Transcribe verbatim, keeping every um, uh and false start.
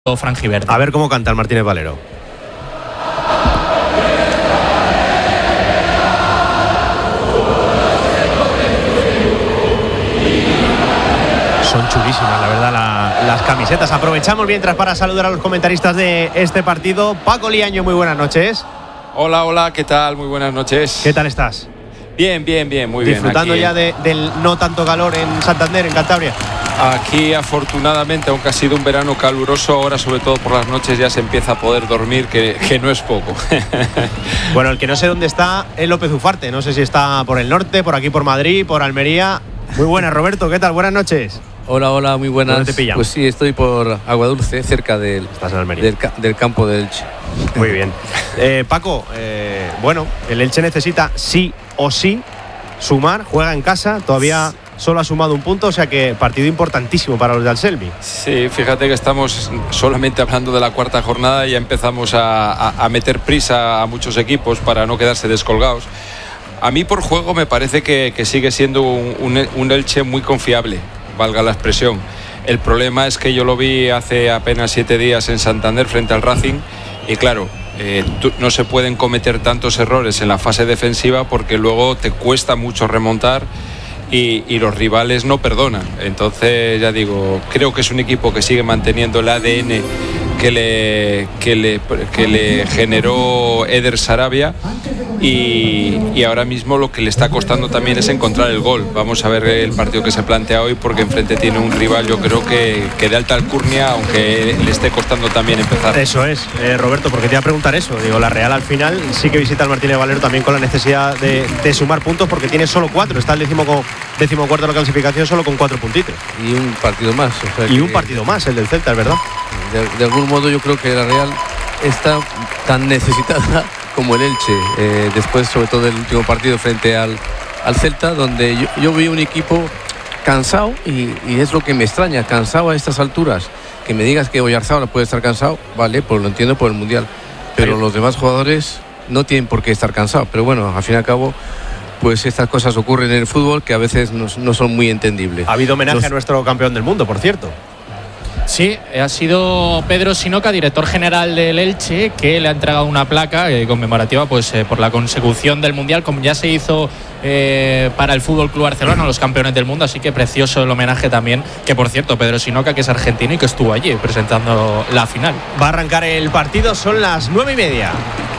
franjiverde. A ver cómo canta el Martínez Valero. Son chulísimas, la verdad, la, las camisetas. Aprovechamos mientras para saludar a los comentaristas de este partido. Paco Liaño, muy buenas noches. Hola, hola, ¿qué tal? Muy buenas noches. ¿Qué tal estás? Bien, bien, bien, muy Disfrutando bien. Disfrutando ya de, del no tanto calor en Santander, en Cantabria. Aquí, afortunadamente, aunque ha sido un verano caluroso, ahora sobre todo por las noches ya se empieza a poder dormir, que, que no es poco. Bueno, el que no sé dónde está es López Ufarte. No sé si está por el norte, por aquí por Madrid, por Almería. Muy buenas, Roberto, ¿qué tal? Buenas noches. Hola, hola, muy buenas. ¿Dónde te pillamos? Pues sí, estoy por Aguadulce, cerca del, Estás en Almería. del, del campo del Elche. Muy bien. Eh, Paco, eh, bueno, el Elche necesita sí o sí sumar, juega en casa, todavía solo ha sumado un punto, o sea que partido importantísimo para los de Anselmi. Sí, fíjate que estamos solamente hablando de la cuarta jornada y ya empezamos a, a, a meter prisa a muchos equipos para no quedarse descolgados. A mí por juego me parece que, que sigue siendo un, un, un Elche muy confiable, valga la expresión. El problema es que yo lo vi hace apenas siete días en Santander frente al Racing y claro, eh, tú, no se pueden cometer tantos errores en la fase defensiva porque luego te cuesta mucho remontar y, y los rivales no perdonan. Entonces ya digo, creo que es un equipo que sigue manteniendo el A D N que le, que le, que le generó Eder Sarabia. Y, y ahora mismo lo que le está costando también es encontrar el gol. Vamos a ver el partido que se plantea hoy porque enfrente tiene un rival, yo creo que, que de alta alcurnia, aunque le esté costando también empezar. Eso es, eh, Roberto, porque te iba a preguntar eso. Digo, la Real al final sí que visita al Martínez Valero también con la necesidad de, de sumar puntos porque tiene solo cuatro. Está el décimo, décimo cuarto de la clasificación solo con cuatro puntitos. Y un partido más. O sea y que, un partido más, el del Celta, es verdad. De, de algún modo yo creo que la Real está tan necesitada como el Elche, eh, después sobre todo del último partido frente al, al Celta, donde yo, yo vi un equipo cansado y, y es lo que me extraña, cansado a estas alturas. Que me digas que Oyarzábal puede estar cansado, vale, pues lo entiendo por el Mundial, pero los demás jugadores no tienen por qué estar cansados. Pero bueno, al fin y al cabo, pues estas cosas ocurren en el fútbol que a veces no, no son muy entendibles. Ha habido homenaje los... a nuestro campeón del mundo, por cierto. Sí, ha sido Pedro Sinoca, director general del Elche, que le ha entregado una placa eh, conmemorativa pues, eh, por la consecución del Mundial, como ya se hizo eh, para el Fútbol Club Barcelona, los campeones del mundo. Así que precioso el homenaje también, que por cierto, Pedro Sinoca, que es argentino y que estuvo allí presentando la final. Va a arrancar el partido, son las nueve y media.